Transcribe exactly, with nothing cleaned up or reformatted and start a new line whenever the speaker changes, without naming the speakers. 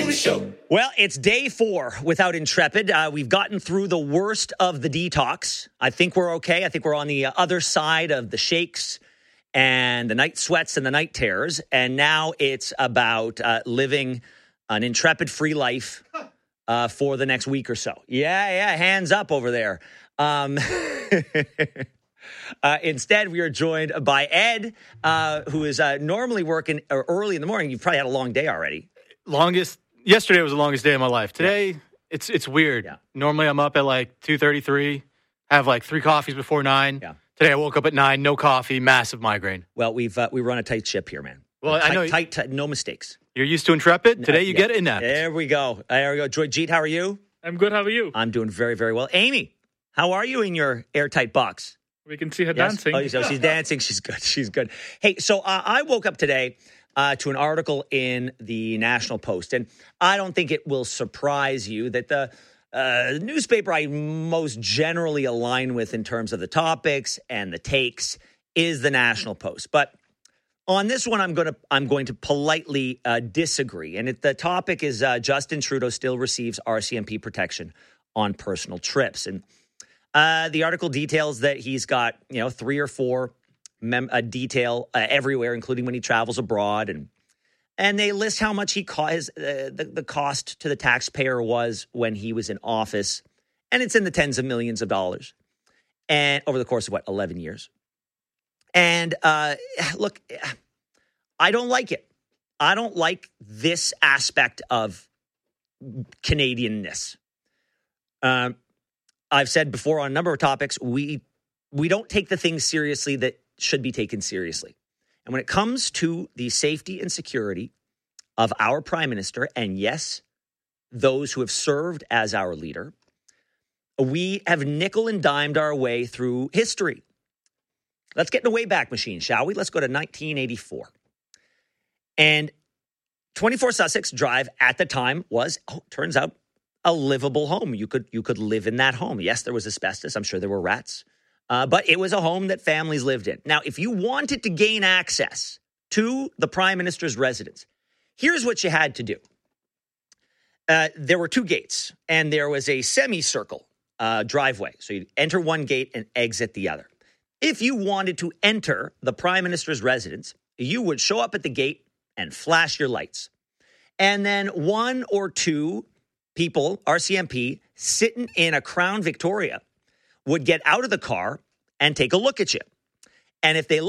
Lewis Show.
Well, it's day four without Intrepid. Uh, we've gotten through the worst of the detox. I think we're okay. I think we're on the other side of the shakes and the night sweats and the night terrors. And now it's about uh, living an Intrepid-free life uh, for the next week or so. Yeah, yeah, hands up over there. Um, uh, instead, we are joined by Ed, uh, who is uh, normally working early in the morning. You've probably had a long day already.
Longest, yesterday was the longest day of my life. Today, yeah. it's it's weird.
Yeah.
Normally, I'm up at like two thirty-three, have like three coffees before nine.
Yeah.
Today, I woke up at nine, no coffee, massive migraine.
Well, we've uh, we run a tight ship here, man.
Well,
tight,
I know.
Tight, tight, no mistakes.
You're used to Intrepid. Today, you
yeah.
get inept.
There we go. There we go. Joy Jeet, how are you?
I'm good. How are you?
I'm doing very, very well. Amy, how are you in your airtight box?
We can see her
Yes?
dancing.
Oh, so she's dancing. She's good. She's good. Hey, so uh, I woke up today uh, to an article in the National Post, and I don't think it will surprise you that the uh, newspaper I most generally align with in terms of the topics and the takes is the National Post. But on this one, I'm going to I'm going to politely uh, disagree, and it, the topic is uh, Justin Trudeau still receives R C M P protection on personal trips, and Uh, the article details that he's got, you know, three or four mem- uh, detail uh, everywhere, including when he travels abroad. And and they list how much he co- his, uh, the, the cost to the taxpayer was when he was in office. And it's in the tens of millions of dollars. And over the course of, what, eleven years. And uh, look, I don't like it. I don't like this aspect of Canadianness. Um. I've said before on a number of topics, we we don't take the things seriously that should be taken seriously. And when it comes to the safety and security of our prime minister, and yes, those who have served as our leader, we have nickel and dimed our way through history. Let's get in the Wayback Machine, shall we? Let's go to nineteen eighty-four. And twenty-four Sussex Drive at the time was, oh, turns out, a livable home. You could you could live in that home. Yes, there was asbestos. I'm sure there were rats. Uh, but it was a home that families lived in. Now, if you wanted to gain access to the prime minister's residence, here's what you had to do. Uh, there were two gates, and there was a semicircle uh, driveway. So you'd enter one gate and exit the other. If you wanted to enter the prime minister's residence, you would show up at the gate and flash your lights. And then one or two people, R C M P, sitting in a Crown Victoria would get out of the car and take a look at you. And if they